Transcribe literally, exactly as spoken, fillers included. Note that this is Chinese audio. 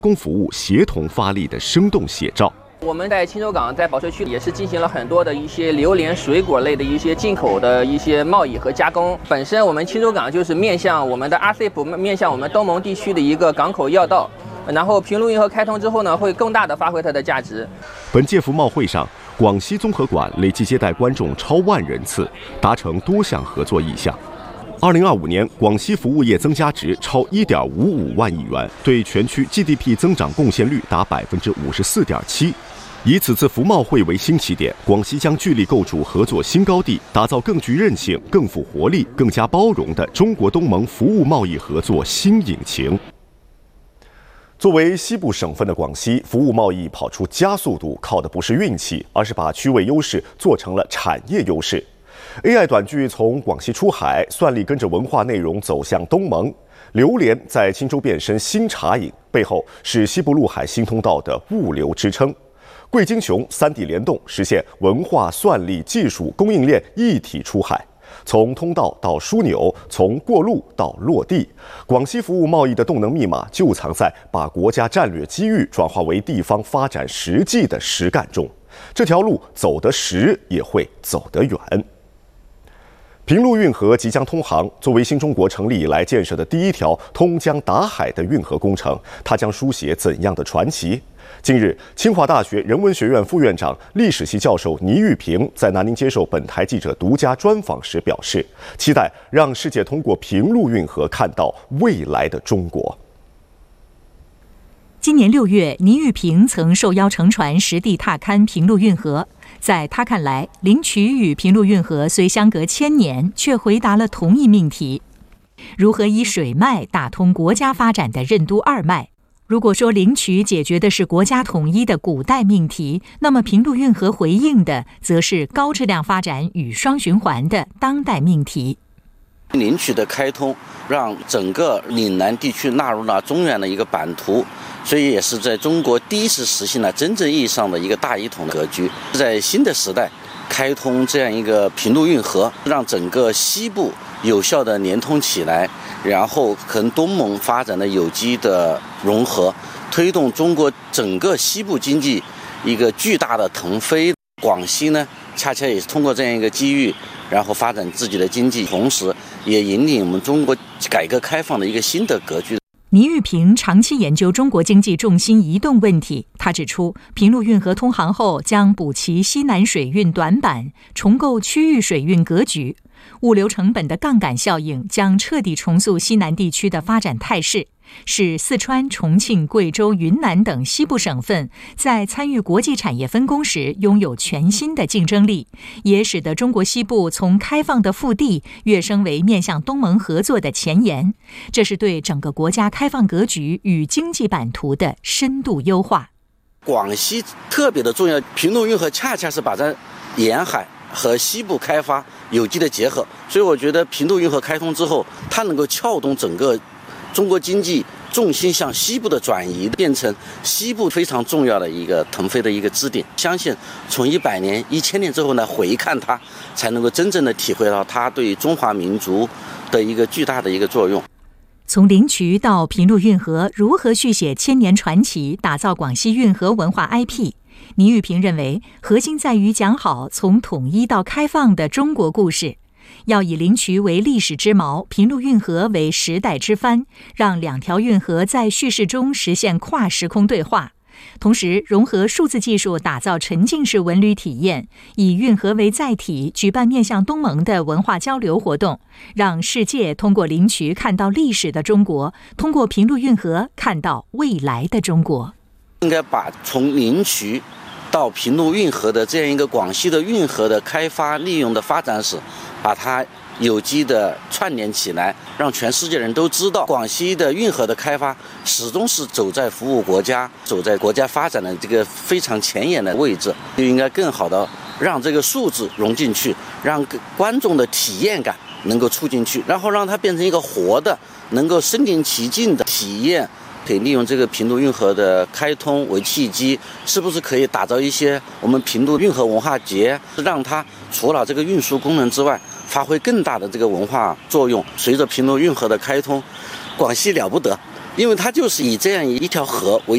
公服务协同发力的生动写照。 我们在青州港、在保税区也是进行了很多的一些榴莲、水果类的一些进口的一些贸易和加工。本身我们青州港就是面向我们的 R C E P， 面向我们东盟地区的一个港口要道。然后平陆运河开通之后呢，会更大的发挥它的价值。 本届服贸会上，广西综合馆累计接待观众超万人次，达成多项合作意向。二零二五年，广西服务业增加值超一点五五万亿元，对全区 G D P 增长贡献率达百分之五十四点七。以此次服贸会为新起点，广西将聚力构筑合作新高地，打造更具韧性、更富活力、更加包容的中国东盟服务贸易合作新引擎。作为西部省份的广西，服务贸易跑出加速度，靠的不是运气，而是把区位优势做成了产业优势。A I 短剧从广西出海，算力跟着文化内容走向东盟。榴莲在青州变身新茶饮，背后是西部陆海新通道的物流支撑。贵金熊三地联动，实现文化、算力、技术供应链一体出海。从通道到枢纽，从过路到落地，广西服务贸易的动能密码就藏在把国家战略机遇转化为地方发展实际的实干中。这条路走得实，也会走得远。平陆运河即将通航，作为新中国成立以来建设的第一条通江达海的运河工程，它将书写怎样的传奇？近日，清华大学人文学院副院长、历史系教授倪玉平在南宁接受本台记者独家专访时表示，期待让世界通过平陆运河看到未来的中国。 今年六月，倪玉平曾受邀乘船实地踏勘平陆运河。在他看来，灵渠与平陆运河虽相隔千年，却回答了同一命题：如何以水脉打通国家发展的任督二脉。如果说灵渠解决的是国家统一的古代命题，那么平陆运河回应的则是高质量发展与双循环的当代命题。 灵渠的开通让整个岭南地区纳入了中原的一个版图，所以也是在中国第一次实现了真正意义上的一个大一统的格局。在新的时代开通这样一个平陆运河，让整个西部有效的连通起来，然后跟东盟发展的有机的融合，推动中国整个西部经济一个巨大的腾飞。广西呢，恰恰也是通过这样一个机遇，然后发展自己的经济，同时也引领我们中国改革开放的一个新的格局。 倪玉平长期研究中国经济重心移动问题，他指出，平陆运河通航后将补齐西南水运短板，重构区域水运格局。物流成本的杠杆效应将彻底重塑西南地区的发展态势，使四川、重庆、贵州、云南等西部省份在参与国际产业分工时拥有全新的竞争力，也使得中国西部从开放的腹地跃升为面向东盟合作的前沿。这是对整个国家开放格局与经济版图的深度优化。 广西特别的重要，平陆运河恰恰是把在沿海和西部开发有机的结合，所以我觉得平陆运河开通之后，它能够撬动整个中国经济重心向西部的转移，变成西部非常重要的一个腾飞的一个支点。相信从一百年、一千年之后呢，回看它，才能够真正的体会到它对中华民族的一个巨大的一个作用。 从灵渠到平陆运河，如何续写千年传奇，打造广西运河文化 I P？倪玉平认为，核心在于讲好从统一到开放的中国故事，要以灵渠为历史之锚，平陆运河为时代之帆，让两条运河在叙事中实现跨时空对话。同时，融合数字技术，打造沉浸式文旅体验，以运河为载体，举办面向东盟的文化交流活动，让世界通过灵渠看到历史的中国，通过平陆运河看到未来的中国。 应该把从灵渠到平陆运河的这样一个广西的运河的开发利用的发展史，把它有机的串联起来，让全世界人都知道广西的运河的开发始终是走在服务国家、走在国家发展的这个非常前沿的位置，就应该更好的让这个数字融进去，让观众的体验感能够促进去，然后让它变成一个活的、能够身临其境的体验。可以利用这个平陆运河的开通为契机，是不是可以打造一些我们平陆运河文化节，让它除了这个运输功能之外，发挥更大的这个文化作用。随着平陆运河的开通，广西了不得，因为它就是以这样一条河为